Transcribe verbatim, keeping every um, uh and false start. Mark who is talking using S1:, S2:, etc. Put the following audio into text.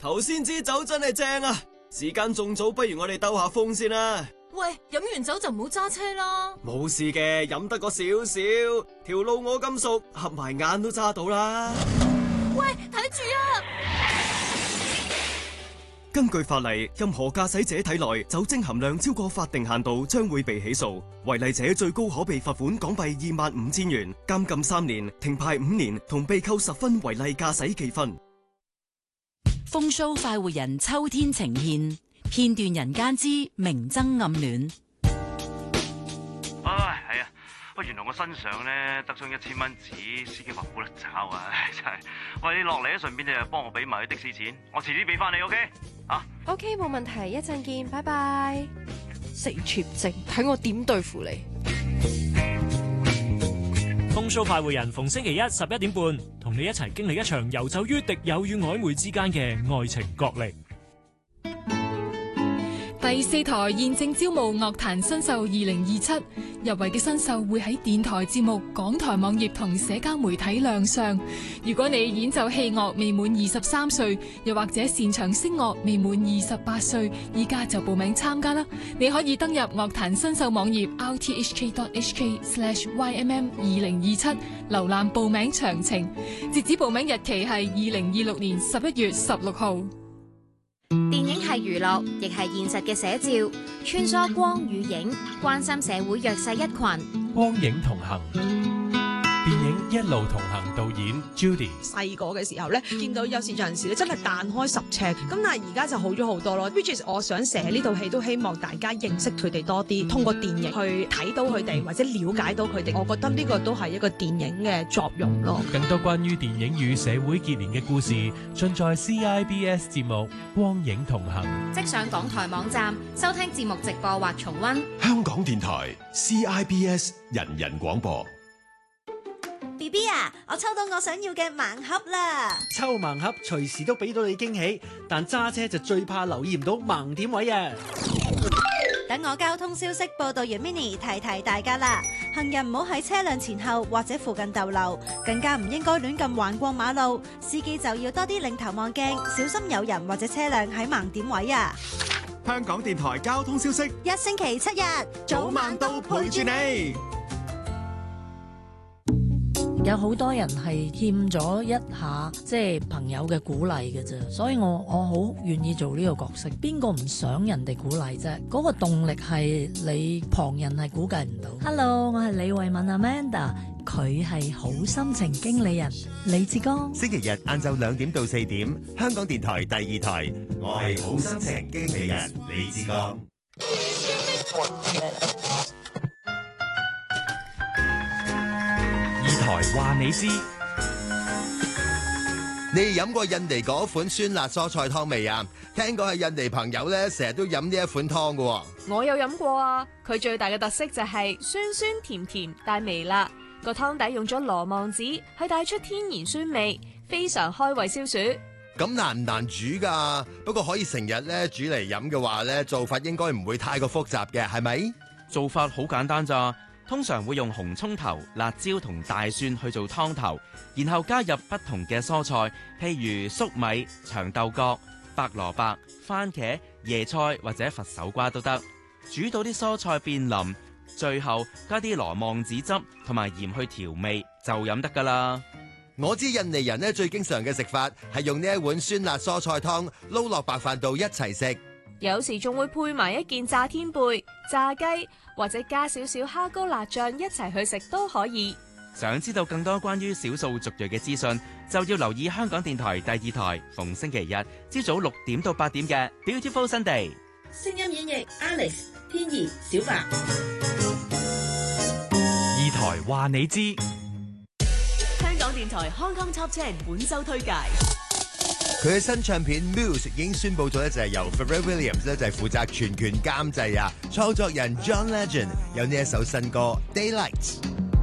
S1: 頭先支酒真係正啊！時間仲早，不如我哋兜下風先啦。
S2: 喂，飲完酒就唔好揸車啦。
S1: 冇事嘅，飲得個少少，條路我咁熟，合埋眼都揸到啦。
S2: 喂，睇住啊！
S1: 根據法例，任何駕駛者體內酒精含量超過法定限度，將會被起訴。違例者最高可被罰款港幣二萬五千元、監禁三年、停牌五年，同被扣十分違例駕駛記分。
S3: 風騷快活人秋天呈現片段人間之明爭暗戀。
S4: 唉，係啊，喂，原來我身上咧得張一千蚊紙，司機話冇得找啊，真係。喂，你落嚟啊，順便你又幫我俾埋啲的士錢，我遲啲俾翻你 ，OK？ 啊
S5: ，OK， 冇問題，一陣見，拜拜。死撮精，睇我點對付你！
S6: 風騷快活人逢星期一十一點半，同你一齊經歷一場遊走於敵友與曖昧之間嘅愛情角力。
S7: 第四台現正招募樂壇新秀二零二七，入圍嘅新秀會喺電台節目、港台網頁同社交媒體亮相。如果你演奏器樂未滿二十三歲，又或者擅長聲樂未滿二十八歲，依家就報名參加啦！你可以登入樂壇新秀網頁 r t h k dot h k slash y m m 二零二七，瀏覽報名詳情。截止報名日期係二零二六年十一月十六號。
S8: 電影係娛樂，亦係現實嘅寫照，穿梭光與影，關心社會弱勢一群。
S9: 光影同行，電影一路同行導演 Judy。
S10: 細個嘅時候咧，見到有視障人士咧，真係彈開十尺，咁但係而家就好咗好多咯。Which is 我想寫呢套戲都希望大家認識佢哋多啲，通過電影去睇到佢哋或者了解到佢哋。我覺得呢個都係一個電影嘅作用咯。
S9: 更多關於電影與社會結連嘅故事，盡在 C I B S 節目《光影同行》。
S8: 即上港台網站收聽節目直播或重溫。
S11: 香港電台 C I B S 人人廣播。
S12: B B 啊，我抽到我想要嘅盲盒啦！
S13: 抽盲盒隨時都俾到你驚喜，但揸車就最怕留意唔到盲點位啊！
S12: 等我交通消息報道員 Mini 提提大家啦，行人唔好喺車輛前後或者附近逗留，更加唔應該亂咁橫過馬路。司機就要多啲擰頭望鏡，小心有人或者車輛喺盲點位啊！
S14: 香港電台交通消息，
S12: 一星期七日
S14: 早晚都陪住你。
S15: 有好多人係欠咗一下即係朋友嘅鼓勵嘅啫，所以我我好願意做呢個角色。邊個唔想人哋鼓勵啫？嗰個動力係你旁人係估計唔到。Hello， 我係李慧敏 Amanda， 佢係好心情經理人李志剛。
S16: 星期日晏晝兩點到四點，香港電台第二台，我係好心情經理人李志剛。
S9: 台話你知，
S17: 你飲過印尼嗰款酸辣蔬菜湯未啊？聽講係印尼朋友咧，成日都飲呢一款湯噶。
S5: 我有飲過啊，佢最大嘅特色就係酸酸甜甜帶微辣，個湯底用咗羅望子，係帶出天然酸味，非常開胃消暑。
S17: 咁難唔難煮噶？不過可以成日咧煮嚟飲嘅話咧，做法應該唔會太過複雜嘅，係咪？
S18: 做法好簡單咋。通常會用紅葱頭、辣椒同大蒜去做湯頭，然後加入不同嘅蔬菜，譬如粟米、長豆角、白蘿蔔、番茄、椰菜或者佛手瓜都得。煮到啲蔬菜變腍，最後加啲羅望子汁同埋鹽去調味，就飲得噶啦。
S17: 我知印尼人咧最經常嘅食法係用呢一碗酸辣蔬菜湯撈落白飯度一齊食。
S5: 有時仲會配埋一件炸天貝、炸雞，或者加少少蝦膏辣醬一齊去食都可以。
S18: 想知道更多關於少數族裔嘅資訊，就要留意香港電台第二台逢星期日朝早六點到八點嘅 Beautiful Sunday。
S19: 聲音演繹 Alex、天怡、小白。
S9: 二台話你知。
S19: 香港電台 Hong Kong Top Ten 本周推介。
S17: 佢嘅新唱片 Muse 已經宣佈咗咧，就係由 Pharrell Williams 咧就係負責全權監製啊。創作人 John Legend 有呢一首新歌 Daylight。